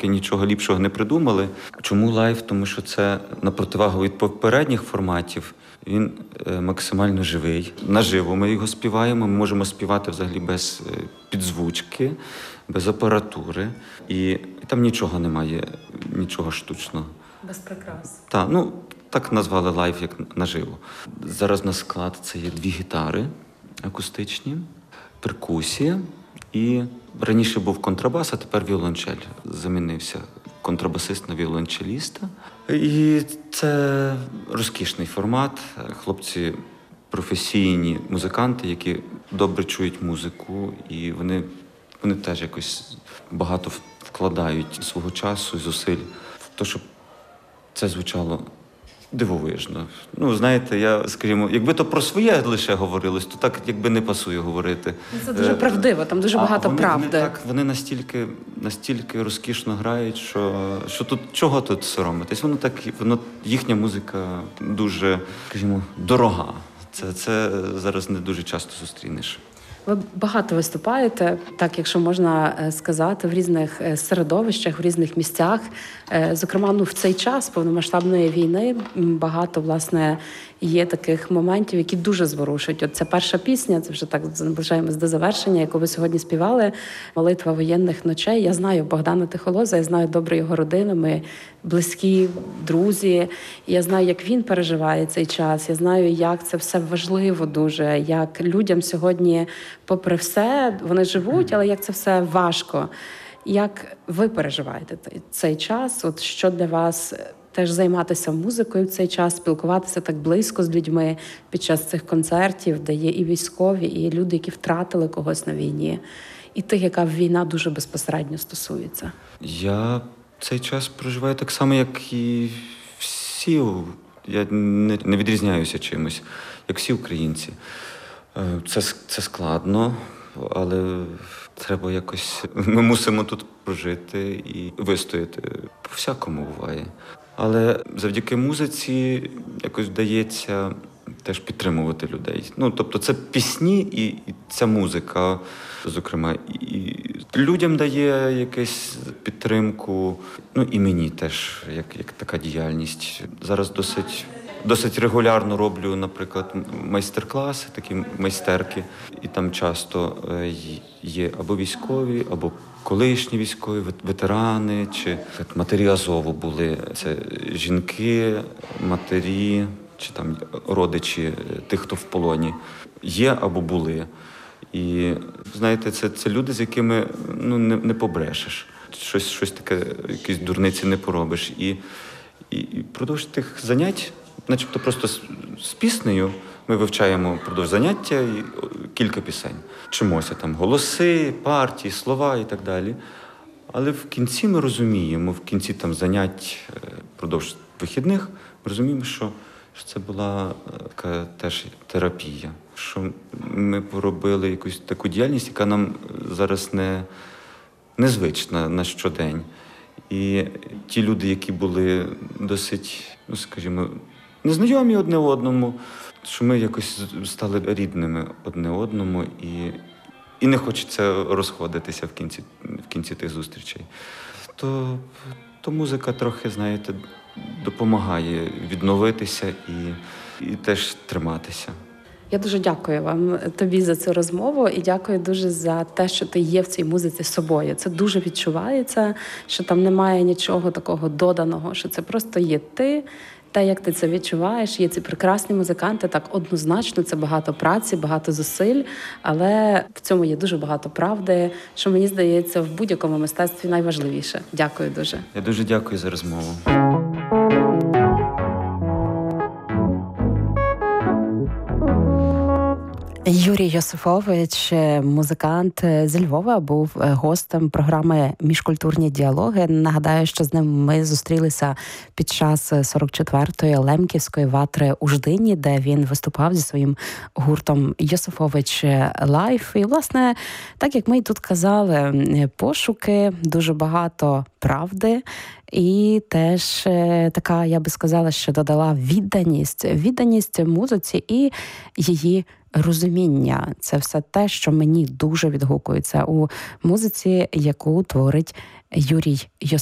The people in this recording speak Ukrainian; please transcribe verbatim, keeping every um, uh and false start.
поки нічого ліпшого не придумали. Чому лайв? Тому що це на противагу від попередніх форматів. Він максимально живий. Наживо ми його співаємо. Ми можемо співати взагалі без підзвучки, без апаратури. І, і там нічого немає, нічого штучного. Без прикрас. Так, ну, так назвали лайв, як наживо. Зараз на склад це є дві гітари акустичні, перкусія і раніше був контрабас, а тепер віолончель. Замінився контрабасист на віолончеліста. І це розкішний формат. Хлопці професійні музиканти, які добре чують музику, і вони, вони теж якось багато вкладають свого часу і зусиль в те, щоб це звучало дивовижно. Ну, знаєте, я, скажімо, якби то про своє лише говорилось, то так якби не пасує говорити. Це дуже правдиво, там дуже а багато вони, правди. Вони, так, вони настільки, настільки розкішно грають, що, що тут, чого тут соромитись? Воно так, воно, їхня музика дуже, скажімо, дорога. Це, це зараз не дуже часто зустрінеш. Ви багато виступаєте, так, якщо можна сказати, в різних середовищах, в різних місцях. Зокрема, ну, в цей час повномасштабної війни багато, власне, є таких моментів, які дуже зворушують. От ця перша пісня, це вже так наближаємось до завершення, яку ви сьогодні співали, «Молитва воєнних ночей». Я знаю Богдана Тихолоза, я знаю добре його родину, ми близькі, друзі. Я знаю, як він переживає цей час, я знаю, як це все важливо дуже, як людям сьогодні, попри все, вони живуть, але як це все важко. Як ви переживаєте цей час? От що для вас теж займатися музикою в цей час, спілкуватися так близько з людьми під час цих концертів, де є і військові, і люди, які втратили когось на війні, і тих, яка війна дуже безпосередньо стосується? Я цей час проживаю так само, як і всі. Я не, не відрізняюся чимось, як всі українці. Це, це складно, але треба якось... Ми мусимо тут прожити і вистояти. По-всякому буває. Але завдяки музиці якось вдається теж підтримувати людей. Ну, тобто це пісні і, і ця музика, зокрема, і людям дає якусь підтримку, ну і мені теж, як, як така діяльність. Зараз досить, досить регулярно роблю, наприклад, майстер-класи, такі майстерки, і там часто є або військові, або колишні військові, ветерани, чи матері Азову були. Це жінки, матері, чи там родичі тих, хто в полоні. Є або були. І, знаєте, це, це люди, з якими ну, не, не побрешеш. Щось, щось таке, якісь дурниці не поробиш. І, і, і впродовж тих занять, начебто просто з, з піснею, ми вивчаємо впродовж заняття і кілька пісень. Вчимося там голоси, партії, слова і так далі. Але в кінці ми розуміємо, в кінці там занять впродовж вихідних, ми розуміємо, що, що це була така теж терапія. Що ми поробили якусь таку діяльність, яка нам зараз не, незвична на щодень. І ті люди, які були досить, ну скажімо, незнайомі одне одному, що ми якось стали рідними одне одному, і, і не хочеться розходитися в кінці, в кінці тих зустрічей. То, то музика трохи, знаєте, допомагає відновитися і, і теж триматися. Я дуже дякую вам, тобі за цю розмову і дякую дуже за те, що ти є в цій музиці собою. Це дуже відчувається, що там немає нічого такого доданого, що це просто є ти, те, як ти це відчуваєш. Є ці прекрасні музиканти, так однозначно, це багато праці, багато зусиль, але в цьому є дуже багато правди, що, мені здається, в будь-якому мистецтві найважливіше. Дякую дуже. Я дуже дякую за розмову. Юрій Йосифович, музикант зі Львова, був гостем програми «Міжкультурні діалоги». Нагадаю, що з ним ми зустрілися під час сорок четвертої Лемківської ватри у Ждині, де він виступав зі своїм гуртом «Йосифович Лайф». І, власне, так як ми і тут казали, пошуки, дуже багато правди і теж така, я би сказала, що додала відданість, відданість музиці і її розуміння. Це все те, що мені дуже відгукується у музиці, яку творить Юрій Йосифович.